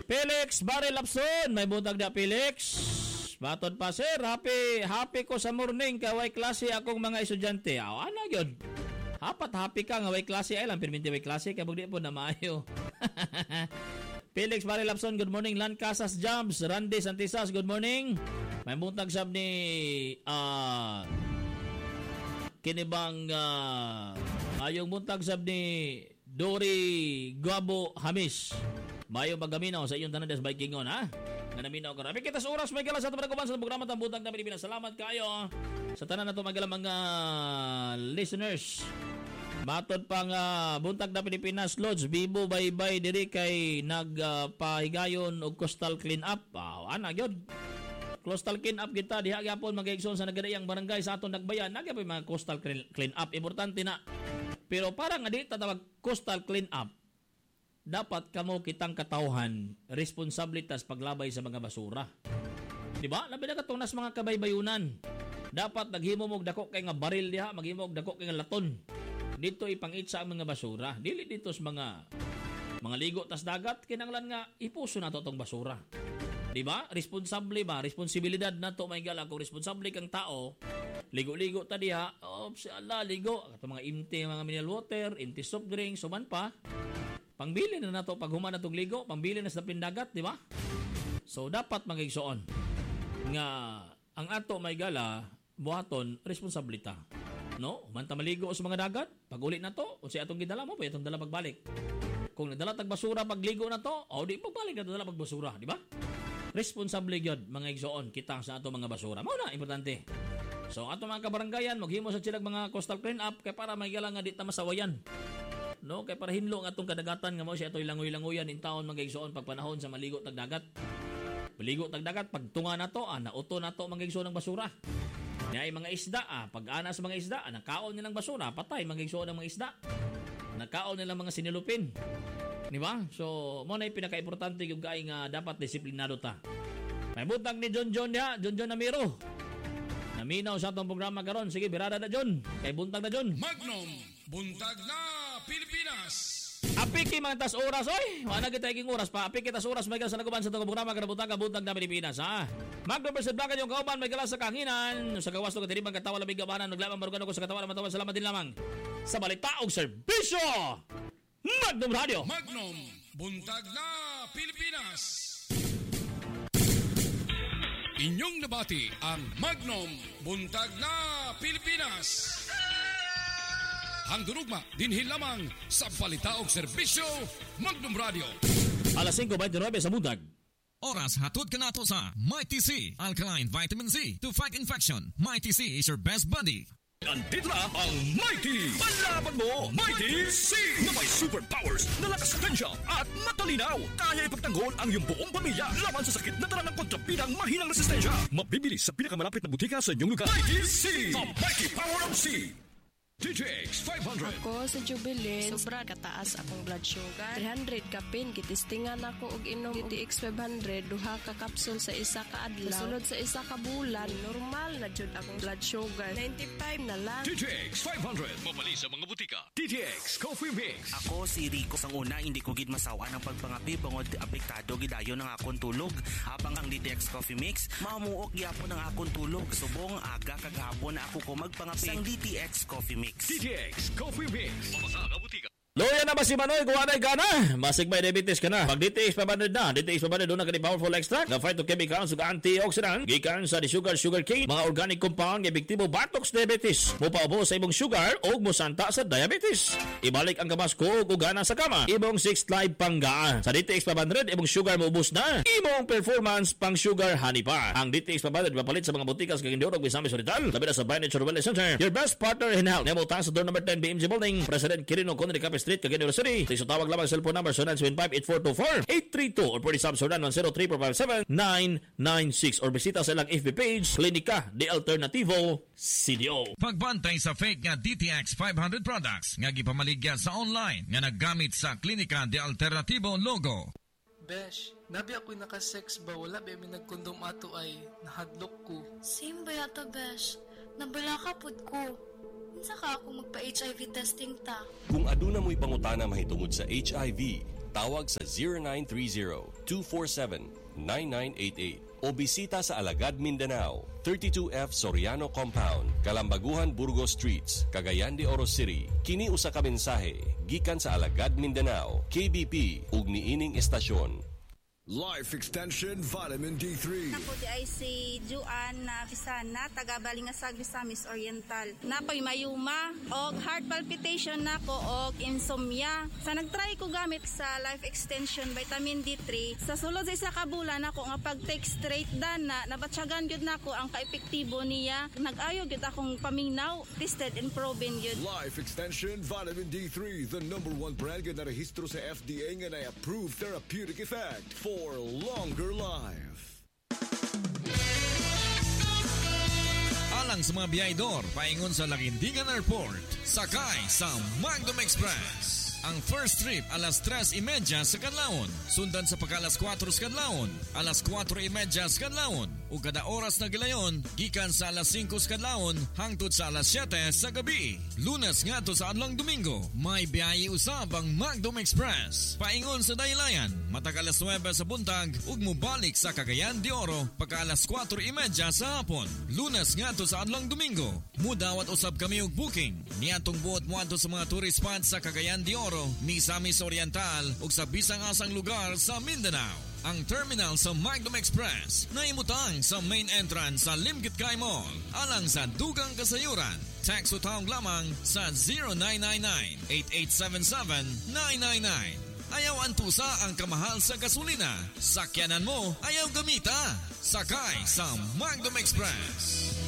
Felix Barry Lapson, may buntag na Felix. Matod pa sir, happy ko sa morning kaway klase akong mga estudyante. Ano yun? Happy ka nga way klase ay lang perminti way klase kay bugdi po na maayo. Felix Barry Lapson, good morning. Lan Casas Jams, Randy Santisas, good morning. May buntag sab ni kinibang ayong buntag sab ni Dory Gabo Hamis. Mayo magaminaw sa iyong tanan des bikingon ha. Nanaminaw ka. Abi kita sa oras may gala sa tumagaban sa programa Tambutang na Pilipinas. Salamat kayo sa tanan nato magala mga listeners. Matod pang buntag na Pilipinas Lodge Bibo bye-bye diri kay nagpahigayon og coastal clean up. Ana gyud. Coastal clean up kita diha gyapon mag-igsoon sa nagadayang barangay sa aton nagbayan. Nagya pa mga coastal clean up importante na. Pero parang nga di tatawag coastal clean up. Dapat kamo kitang katawhan responsibilitas paglabay sa mga basura. Di ba? Labi na katong nas mga kabaybayunan. Dapat naghimo mo og dako kay nga baril diha, maghimo og dako kay nga laton. Dito ipangitsa ang mga basura. Dili dito sa mga ligo tas dagat kinahanglan nga ipuso nato tong basura. Di ba? Responsable ba? Responsibilidad nato may gala kung responsable kang tao. Ligo-ligo ta diha. Ala ligo. Ato mga empty mga mineral water, empty soft drinks, suman pa. Pangbili na nato pag human natong ligo, pangbili na sa pindagat, di ba? So dapat magigsoon nga ang ato may gala buhaton responsibilita. No? Manta maligo sa mga dagat, pag uli na to, unsa atong gidala mo, pa itong dala pagbalik. Kung nadala tag basura pagligo na to, di pagbalik na to dala pagbasura, di ba? Responsable gyud mga igsoon kita sa ato mga basura. Mao na importante. So ato mga kabarangayan, maghimo sa silang mga coastal clean up kay para may gala nga di ta masawayan. No, kay para hinlo nga atong kadagatan nga mao siya atoy langoy-langoyan in taon magigsoon pag panahon sa maligo tag dagat. Maligo tag dagat pag tunga nato, nauto nato magigsoon ng basura. Niay mga isda, pag ana sa mga isda, nakaon nilang basura, patay magigsoon ng mga isda. Nakaon nilang mga sinilupin. Di ba? So, mo na pinaka-importante yung gay nga dapat disiplinado ta. May butang ni John niya, John Namiro. Naminaw sa atong programa karon. Sige, birada na John. Kay buntag na John. Magnum, buntag na Pilipinas. Apik mga tas oras, oy. Wala kita iging oras pa. Apik kita oras may sa naguban sa itong programa kada buntag na Pilipinas, ha. Magnum versus Blanca yung kauban may gala sa kanginan. Sa gawas to katiribang katawa labing gabanan. Naglamang marugan ako sa katawa na matawa. Salamat din lamang sa balitaog serbisyo. Magnum Radio. Magnum, buntag na Pilipinas. Inyong nabati ang Magnum, buntag na Pilipinas. Handurugma, dinhin lamang sa balitaog serbisyo, Magnum Radio. Alas 5:29 sa buntag. Oras hatod ka nato sa Mighty C, Alkaline Vitamin C to fight infection. Mighty C is your best buddy. Andito na ang Mighty! Palaban mo, Mighty C! Na may superpowers na lakas tensya at matalinaw. Kaya ipagtanggol ang iyong buong pamilya laban sa sakit na dala ng kontrabidang mahinang resistensya. Mabibili sa pinakamalapit na butika sa inyong lugar. Mighty C! The Mighty Power of C! DTX 500. Ako sa Jubilee, sobra kataas akong blood sugar. 300 kapin, kitistingan ako og inom DTX 500, duha ka kapsul sa isa ka adlaw. Sunod sa isa ka bulan, normal na jud akong blood sugar. 95 na lang. DTX 500. Mabali sa mga butika. DTX Coffee Mix. Ako si Rico. Sang una, hindi ko gid masawa ng pagpangapi bangod apektado gidayo ng akong tulog. Habang ang DTX Coffee Mix, mamuok gyapon ang akong tulog. Subong aga kagahapon na ako ko magpangapi sang DTX Coffee Mix. DTX Coffee Mix. Mabasa ka butika. Loya na ba si Manoy? Kuwanay ka na. Masig may diabetes ka na. Pag DTX 500 na. DTX 500 doon na ka ni powerful extract. Na phytochemicals ug antioxidant. Gikan sa sugar cane. Mga organic compound. Epektibo Bartox diabetes. Mupaubo sa ibong sugar o musanta sa diabetes. Ibalik ang gamas ko o gana sa kama. Ibong 6 live panggaan. Sa DTX 500, ibong sugar maubos na. Ibong performance pang sugar honey pa. Ang DTX 500 mapalit sa mga butikas kag Indorog Misamis Oriental. Labi na sa By Nature Wellness Center. Your best partner in health. Nemutan sa door number 10 BMG Building. President Quirino Conde Cape Street, Cagayan de City. Sa tawag lamang cellphone number 0975-8424-832 or pwede sub 0910-357-996 or bisita sa ilang FB page Klinika de Alternativo CDO. Pagbantay sa fake nga DTX 500 products nga gipamaligya sa online nga naggamit sa Klinika de Alternativo logo. Besh, nabi ako'y nakasex ba? Wala ba may nagkondom ato ay nahadlok ko. Same ba yata, Besh? Nabala ka pod ko. Saka ako magpa-HIV testing ta. Kung aduna mo'y pangutana mahitungod sa HIV, Tawag sa 0930-247-9988 o bisita sa Alagad, Mindanao, 32F Soriano Compound, Kalambaguhan, Burgos Streets, Cagayan de Oro City. Kini usa ka mensahe gikan sa Alagad, Mindanao, KBP ug niining estasyon. Life Extension Vitamin D3. Ako di ay si Juan na Pisana, taga Balingasag, Misamis Oriental. Nakoy mayuma og heart palpitation nako og insomnia. Sa nagtry ko gamit sa Life Extension Vitamin D3, sa sulod sa isa ka bulan nako nga pag-take straight dana, nabatsyagan gyud nako ang kaepektibo niya. Nag-ayo gyud akong paminaw, tested and proven gyud. Life Extension Vitamin D3, the #1 brand na narehistro sa FDA nga na-approved therapeutic effect for longer life. Alang sa mga biyahedor, paingon sa Laguindingan Airport, sakay sa Magdom Express. Ang first trip alas 3:30 sa kadlawon, sundan sa pagka-alas 4 sa kadlawon, alas 4:30 sa kadlawon, ug kada oras na gilayon gikan sa alas 5 sa kadlawon hangtod sa alas 7 sa gabi. Lunes ngadto sa adlong Domingo, may biyahe usab ang Magdom Express. Paingon sa daylayan, matag alas 9 sa buntag ug mobalik sa Cagayan de Oro pagka alas 4:30 sa hapon. Lunes ngadto sa adlong Domingo, mudawat usab kami og booking niadtong buot moadto sa mga tourist spots sa Cagayan de Oro, Misamis Oriental ug sa bisang-asang lugar sa Mindanao. Ang terminal sa Magdom Express na imutang sa main entrance sa Limkitcay Mall. Alang sa dugang kasayuran, text o tawag lamang sa 0999-8877-999. Ayaw antusa ang kamahal sa gasolina. Sakyanan mo, ayaw gamita. Sakay sa Magdom Express.